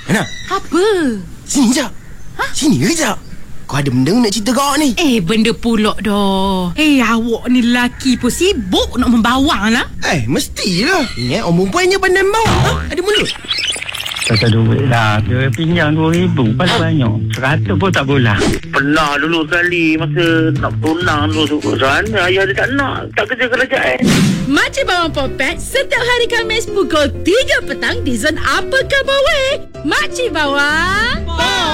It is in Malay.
Ana, Apa? sini je. Sini kejap. Kau ada benda nak cerita kau ni? Benda pulak dah. Awak ni lelaki pun sibuk nak membawang lah. Mestilah. Ingat orang perempuannya pandai bawa. Ada mulut. Kata duit lah. Dia pinjam 2,000 paling banyak. 100 pun tak boleh. Pernah dulu sekali masa nak tunang dulu sana ayah dia tak nak. Tak kerja kerajaan. Makcik Bawang Popet setiap hari Khamis pukul 3 petang di Zon Apa Khabar Weh. Makcik Bawang